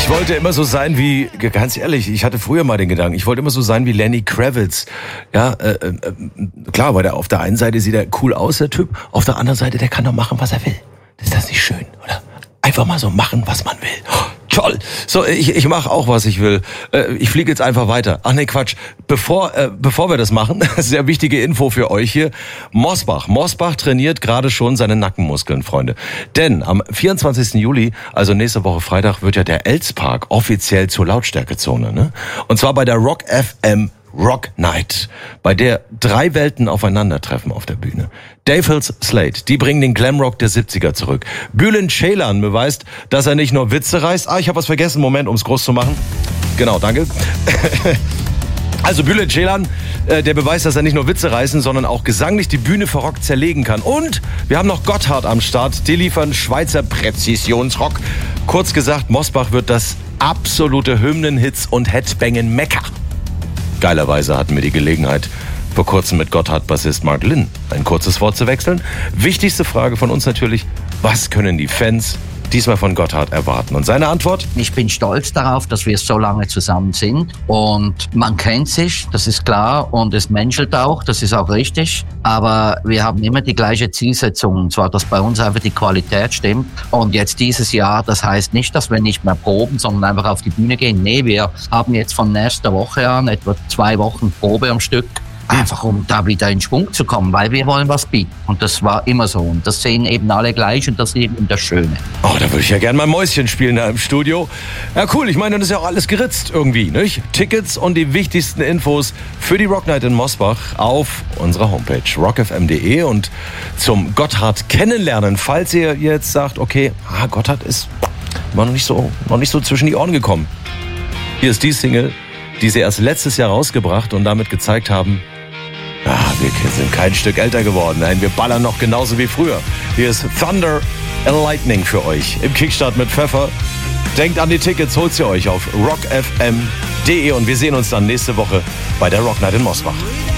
Ich wollte immer so sein wie, ganz ehrlich, ich hatte früher mal den Gedanken, ich wollte immer so sein wie Lenny Kravitz. Ja, klar, weil auf der einen Seite sieht er cool aus, der Typ, auf der anderen Seite, der kann doch machen, was er will. Ist das nicht schön, oder? Einfach mal so machen, was man will. Oh, toll. So, ich mache auch, was ich will. Ich fliege jetzt einfach weiter. Ach nee, Quatsch. Bevor wir das machen, sehr wichtige Info für euch hier. Mosbach trainiert gerade schon seine Nackenmuskeln, Freunde. Denn am 24. Juli, also nächste Woche Freitag, wird ja der Elspark offiziell zur Lautstärkezone, ne? Und zwar bei der Rock FM Rock Night, bei der 3 Welten aufeinandertreffen auf der Bühne. Dave Hills Slate, die bringen den Glamrock der 70er zurück. Bülent Ceylan beweist, dass er nicht nur Witze reißt. Ich habe was vergessen, Moment, um es groß zu machen. Genau, danke. Also Bülent Ceylan, der beweist, dass er nicht nur Witze reißen, sondern auch gesanglich die Bühne für Rock zerlegen kann. Und wir haben noch Gotthard am Start, die liefern Schweizer Präzisionsrock. Kurz gesagt, Mosbach wird das absolute Hymnenhits- und Headbangen-Mekka. Geilerweise hatten wir die Gelegenheit, vor kurzem mit Gotthard-Bassist Mark Lynn ein kurzes Wort zu wechseln. Wichtigste Frage von uns natürlich, was können die Fans diesmal von Gotthard erwarten? Und seine Antwort? Ich bin stolz darauf, dass wir so lange zusammen sind und man kennt sich, das ist klar, und es menschelt auch, das ist auch richtig, aber wir haben immer die gleiche Zielsetzung, und zwar, dass bei uns einfach die Qualität stimmt. Und jetzt dieses Jahr, das heißt nicht, dass wir nicht mehr proben, sondern einfach auf die Bühne gehen. Nee, wir haben jetzt von nächster Woche an etwa 2 Wochen Probe am Stück, einfach um da wieder in Schwung zu kommen, weil wir wollen was bieten. Und das war immer so. Und das sehen eben alle gleich und das ist eben das Schöne. Oh, da würde ich ja gerne mal Mäuschen spielen da im Studio. Ja, cool. Ich meine, das ist ja auch alles geritzt irgendwie, nicht? Tickets und die wichtigsten Infos für die Rock Night in Mosbach auf unserer Homepage rockfm.de. Und zum Gotthard kennenlernen, falls ihr jetzt sagt, okay, Gotthard ist noch nicht so zwischen die Ohren gekommen. Hier ist die Single, die sie erst letztes Jahr rausgebracht und damit gezeigt haben, wir sind kein Stück älter geworden. Nein, wir ballern noch genauso wie früher. Hier ist Thunder and Lightning für euch im Kickstart mit Pfeffer. Denkt an die Tickets, holt sie euch auf rockfm.de und wir sehen uns dann nächste Woche bei der Rock Night in Mosbach.